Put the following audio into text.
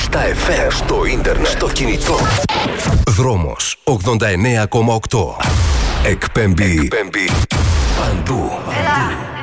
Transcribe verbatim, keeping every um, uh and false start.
στα εφ εμ, στο ίντερνετ, στο κινητό. Δρόμος ογδόντα εννέα κόμμα οκτώ. Εκπέμπει, Εκπέμπει παντού. Έλα.